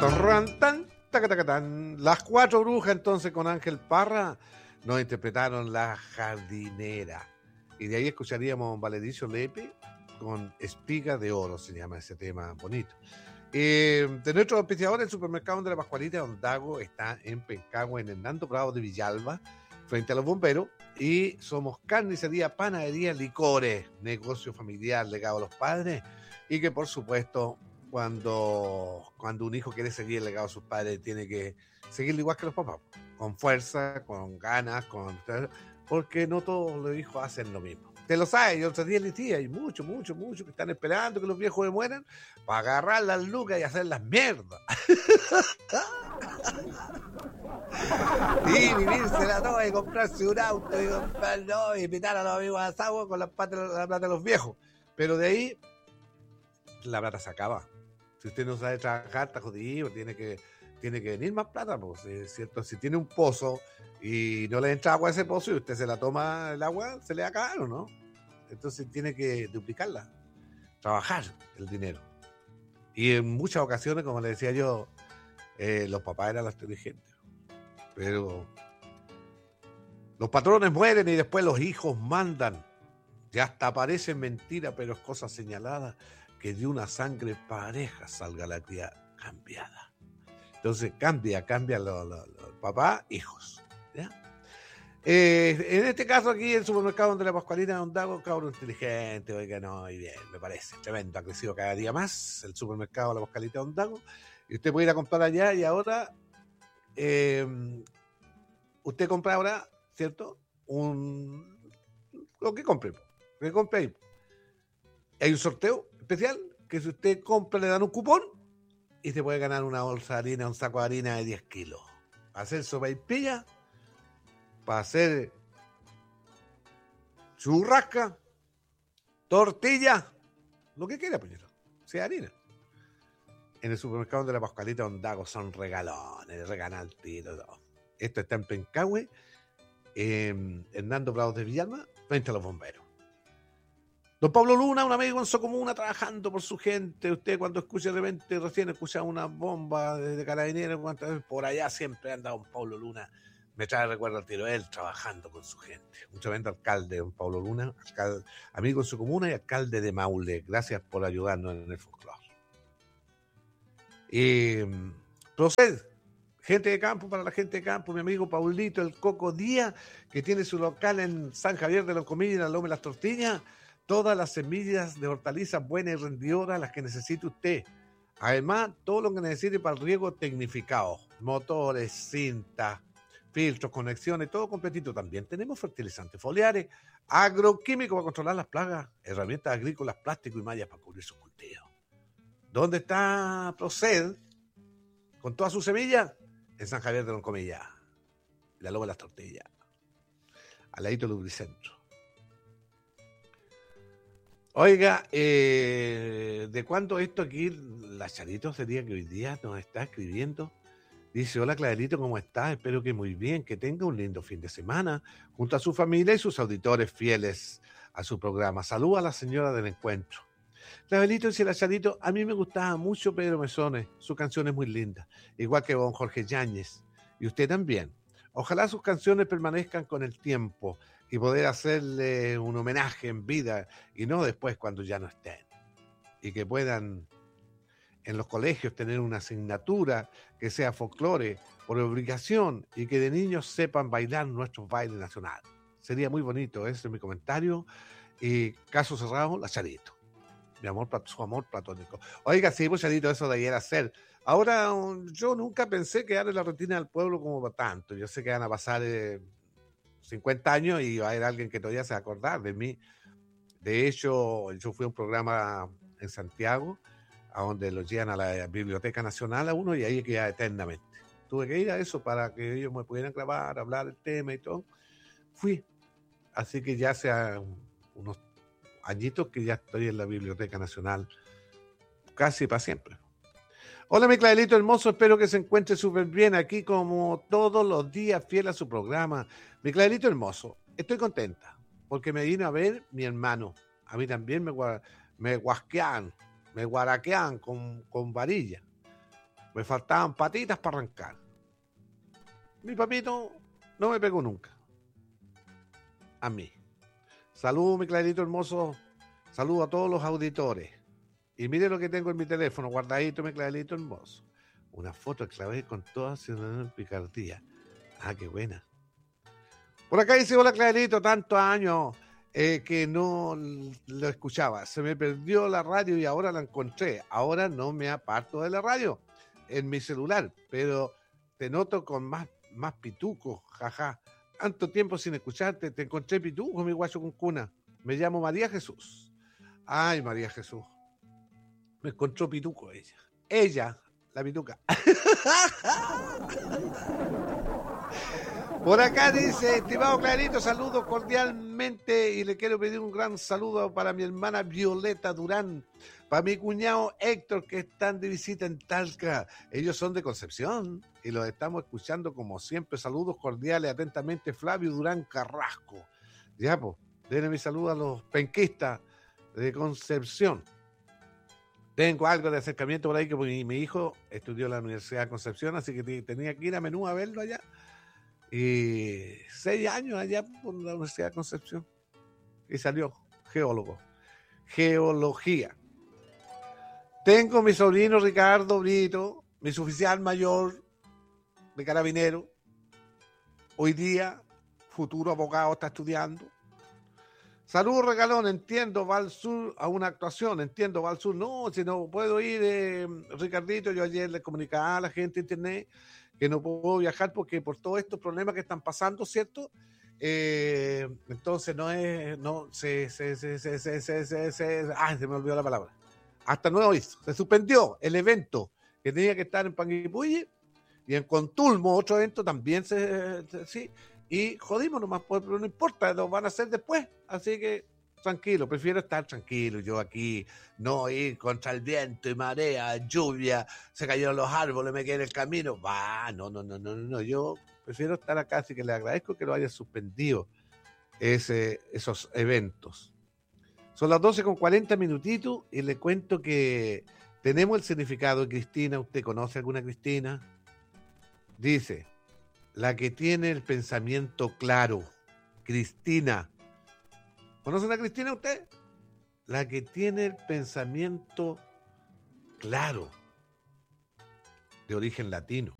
Torran, tan, tacatacatán. Las cuatro brujas, entonces, con Ángel Parra, nos interpretaron La Jardinera. Y de ahí escucharíamos Valericio Lepe con Espiga de Oro, se llama ese tema bonito. De nuestros auspiciadores, el supermercado de la Pascualita de Ondago está en Pencagua, en Hernando Prado de Villalba, frente a los bomberos. Y somos carnicería, panadería, licores, negocio familiar legado a los padres. Y que, por supuesto, cuando un hijo quiere seguir el legado de sus padres, tiene que seguirlo igual que los papás, con fuerza, con ganas, porque no todos los hijos hacen lo mismo. Te lo sabes, yo otros días les decía, hay muchos que están esperando que los viejos mueran para agarrar las lucas y hacer las mierdas. Y vivírsela toda y comprarse un auto y comprarlo y invitar a los amigos a asado con la plata de los viejos. Pero de ahí la plata se acaba. Si usted no sabe trabajar, está jodido, tiene que venir más plata, pues, es cierto. Si tiene un pozo y no le entra agua a ese pozo y usted se la toma el agua, se le va a acabar, ¿o no? Entonces tiene que duplicarla, trabajar el dinero. Y en muchas ocasiones, como le decía yo, los papás eran los inteligentes. Pero los patrones mueren y después los hijos mandan. Ya hasta parece mentira, pero es cosa señalada, que de una sangre pareja salga la cría cambiada. Entonces cambia los papás, hijos. ¿Ya? En este caso aquí, el supermercado de la Pascualina de Ondago, cabro inteligente, oiga, no, y bien, me parece tremendo, ha crecido cada día más el supermercado de la Pascualina de Ondago, y usted puede ir a comprar allá, y ahora usted compra ahora, ¿cierto? Lo que compre ahí. Hay un sorteo especial que si usted compra le dan un cupón y se puede ganar una bolsa de harina, un saco de harina de 10 kilos. Para hacer sopaipilla, para hacer churrasca, tortilla, lo que quiera, puñero, sea harina. En el supermercado de la Pascualita Ondago son regalones, regalan al tiro. No. Esto está en Pencahue, Hernando Prado de Villalba, frente a los bomberos. Don Pablo Luna, un amigo en su comuna trabajando por su gente. Usted cuando escucha de repente, recién escucha una bomba de carabineros, por allá siempre anda don Pablo Luna. Me trae recuerdo al tiro, él trabajando con su gente. Un tremendo alcalde, don Pablo Luna, amigo en su comuna y alcalde de Maule. Gracias por ayudarnos en el folclore. Proced, gente de campo, para la gente de campo, mi amigo Paulito, el Coco Díaz, que tiene su local en San Javier de los Comillas, en la Loma de las Tortillas. Todas las semillas de hortalizas buenas y rendidoras, las que necesite usted. Además, todo lo que necesite para el riego tecnificado. Motores, cintas, filtros, conexiones, todo completito. También tenemos fertilizantes foliares, agroquímicos para controlar las plagas, herramientas agrícolas, plástico y mallas para cubrir sus cultivos. ¿Dónde está Proced? Con todas sus semillas, en San Javier de los Comillas, la Loma de las Tortillas, al ladito del Lubricentro. Oiga, ¿de cuándo esto aquí? La Charito sería que hoy día nos está escribiendo. Dice, hola Clarito, ¿cómo estás? Espero que muy bien, que tenga un lindo fin de semana junto a su familia y sus auditores fieles a su programa. Saluda a la señora del encuentro. Clarito dice, la Charito, a mí me gustaba mucho Pedro Mesones, su canción es muy linda, igual que don Jorge Yáñez, y usted también. Ojalá sus canciones permanezcan con el tiempo y poder hacerle un homenaje en vida y no después cuando ya no estén. Y que puedan en los colegios tener una asignatura que sea folclore por obligación y que de niños sepan bailar nuestros bailes nacionales. Sería muy bonito, ese es mi comentario. Y caso cerrado, la Charito. Su amor platónico. Oiga, sí, pues Charito, eso debiera ser. Ahora, yo nunca pensé que darle la rutina al pueblo como tanto. Yo sé que van a pasar 50 años y va a haber alguien que todavía se va a acordar de mí. De hecho, yo fui a un programa en Santiago, a donde los llevan a la Biblioteca Nacional a uno y ahí queda eternamente. Tuve que ir a eso para que ellos me pudieran grabar, hablar del tema y todo. Fui. Así que ya hace unos añitos que ya estoy en la Biblioteca Nacional casi para siempre. Hola, mi Clarito hermoso, espero que se encuentre súper bien aquí como todos los días, fiel a su programa. Mi Clarito hermoso, estoy contenta porque me vino a ver mi hermano. A mí también me guasquean, me guaraquean con varilla. Me faltaban patitas para arrancar. Mi papito no me pegó nunca. A mí. Saludos, mi Clarito hermoso. Saludos a todos los auditores. Y mire lo que tengo en mi teléfono, guardadito, mi Clarito hermoso. Una foto de Clavel con toda ciudadana picardía. Ah, qué buena. Por acá dice, hola Clarito, tantos años que no lo escuchaba. Se me perdió la radio y ahora la encontré. Ahora no me aparto de la radio en mi celular, pero te noto con más pituco, jaja. Tanto tiempo sin escucharte, te encontré pituco, mi guacho con cuna. Me llamo María Jesús. Ay, María Jesús. Me encontró pituco ella. Ella, la pituca. Por acá dice, estimado Clarito, saludos cordialmente y le quiero pedir un gran saludo para mi hermana Violeta Durán, para mi cuñado Héctor que están de visita en Talca. Ellos son de Concepción y los estamos escuchando como siempre. Saludos cordiales, atentamente, Flavio Durán Carrasco. Ya, pues, denle mi saludo a los penquistas de Concepción. Tengo algo de acercamiento por ahí que mi hijo estudió en la Universidad de Concepción, así que tenía que ir a Menú a verlo allá. Y 6 años allá por la Universidad de Concepción. Y salió geólogo. Geología. Tengo mi sobrino Ricardo Brito, mi suboficial mayor de carabinero. Hoy día, futuro abogado, está estudiando. Saludos, regalón, entiendo, va al sur a una actuación, entiendo, va al sur. No, si no puedo ir, Ricardito, yo ayer le comunicaba a la gente de internet que no puedo viajar porque por todos estos problemas que están pasando, ¿cierto? Entonces se me olvidó la palabra. Hasta nuevo aviso, se suspendió el evento que tenía que estar en Panguipulli y en Contulmo, otro evento también sí. Y jodimos nomás, pero no importa, lo van a hacer después. Así que tranquilo, prefiero estar tranquilo. Yo aquí, no ir contra el viento y marea, lluvia, se cayeron los árboles, me quedé en el camino. No. Yo prefiero estar acá, así que le agradezco que lo haya suspendido esos eventos. Son las 12:40 minutitos y le cuento que tenemos el significado de Cristina. ¿Usted conoce alguna Cristina? Dice... La que tiene el pensamiento claro. Cristina. ¿Conocen a Cristina usted? La que tiene el pensamiento claro. De origen latino.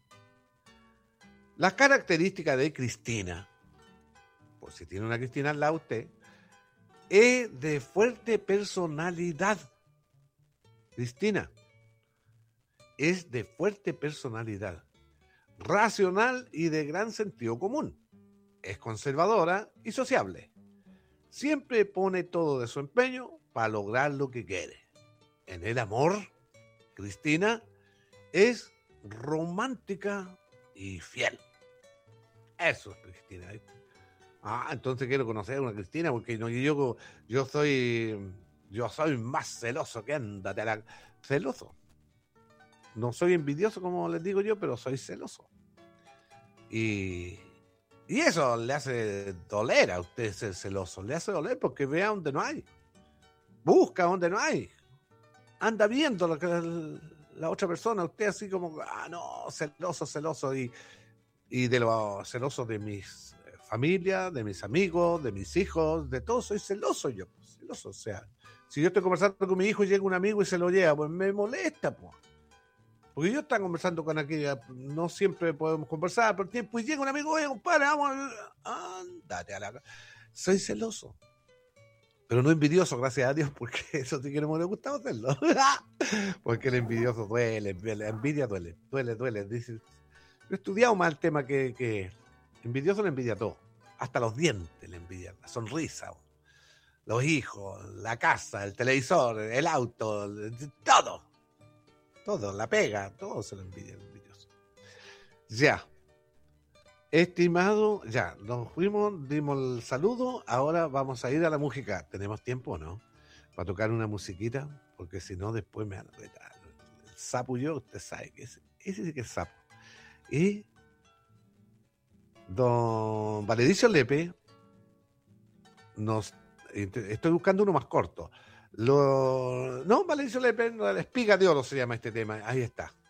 Las características de Cristina, por si tiene una Cristina al lado usted, es de fuerte personalidad. Cristina es de fuerte personalidad. Racional y de gran sentido común. Es conservadora y sociable. Siempre pone todo de su empeño para lograr lo que quiere. En el amor, Cristina es romántica y fiel. Eso es Cristina. Entonces quiero conocer a una Cristina porque yo soy más celoso que ándate a la... Celoso. No soy envidioso, como les digo yo, pero soy celoso. Y eso le hace doler a usted ser celoso. Le hace doler porque vea donde no hay. Busca donde no hay. Anda viendo lo que la otra persona. Usted así como, no, celoso. Y de los celosos de mis familia, de mis amigos, de mis hijos, de todo soy celoso yo. Celoso, o sea, si yo estoy conversando con mi hijo y llega un amigo y se lo lleva, pues me molesta, pues. Porque yo estaba conversando con aquella, no siempre podemos conversar por tiempo, y llega un amigo, oye, compadre, vamos, ándate a la... Soy celoso, pero no envidioso, gracias a Dios, porque eso sí que no me gusta hacerlo. Porque el envidioso duele, la envidia duele. Dice, he estudiado más el tema que envidioso le envidia todo, hasta los dientes le envidia, la sonrisa, los hijos, la casa, el televisor, el auto, todo, la pega, todo se lo envidia el envidioso. Ya, estimado, ya, nos fuimos, dimos el saludo, ahora vamos a ir a la música. ¿Tenemos tiempo, no? Para tocar una musiquita, porque si no después me van a retar. El sapo yo, usted sabe que ese sí que es sapo. Y don Valedicio Lepe estoy buscando uno más corto. Valedicio Lepe, la espiga de oro se llama este tema. Ahí está.